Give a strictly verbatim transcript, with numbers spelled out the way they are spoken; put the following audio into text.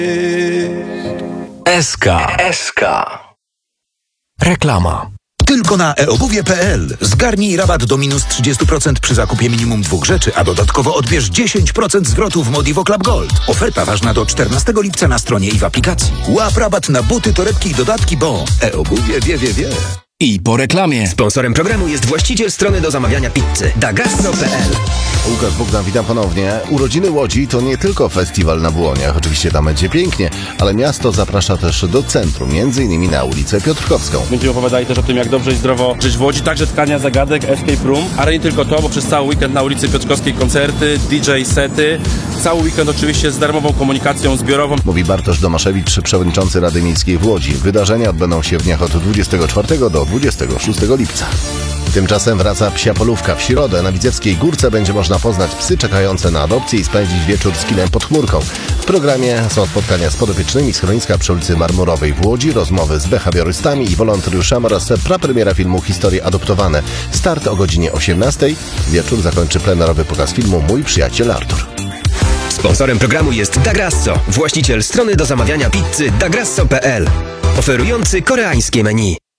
S K. S K. Reklama. Tylko na e obuwie kropka p l. Zgarnij rabat do minus trzydzieści procent przy zakupie minimum dwóch rzeczy, a dodatkowo odbierz dziesięć procent zwrotu w Modivo Club Gold. Oferta ważna do czternastego lipca na stronie i w aplikacji. Łap rabat na buty, torebki i dodatki, bo e-obuwie wie, wie, wie. I po reklamie. Sponsorem programu jest właściciel strony do zamawiania pizzy dagasso kropka p l. Łukasz Bogdan, witam ponownie. Urodziny Łodzi to nie tylko festiwal na Błoniach. Oczywiście tam będzie pięknie, ale miasto zaprasza też do centrum, między innymi na ulicę Piotrkowską. Będziemy opowiadali też o tym, jak dobrze i zdrowo żyć w Łodzi, także tkania zagadek, escape room, ale nie tylko to, bo przez cały weekend na ulicy Piotrkowskiej koncerty, D J sety, cały weekend oczywiście z darmową komunikacją zbiorową. Mówi Bartosz Domaszewicz, przewodniczący Rady Miejskiej w Łodzi. Wydarzenia odbędą się w dniach od dwudziestego czwartego do dwudziestego szóstego lipca. Tymczasem wraca psia polówka. W środę na Widzewskiej Górce będzie można poznać psy czekające na adopcję i spędzić wieczór z kinem pod chmurką. W programie są spotkania z podopiecznymi schroniska przy ulicy Marmurowej w Łodzi, rozmowy z behawiorystami i wolontariuszami oraz prapremiera filmu Historie adoptowane. Start o godzinie osiemnastej. Wieczór zakończy plenerowy pokaz filmu Mój przyjaciel Artur. Sponsorem programu jest Dagasso, właściciel strony do zamawiania pizzy dagasso kropka p l, oferujący koreańskie menu.